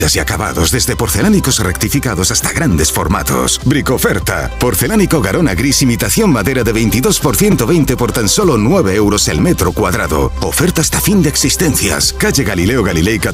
y acabados, desde porcelánicos rectificados hasta grandes formatos. Bricoferta. Porcelánico Garona gris imitación madera de 22 por 120 por tan solo 9 euros el metro cuadrado. Oferta hasta fin de existencias. Calle Galileo Galilei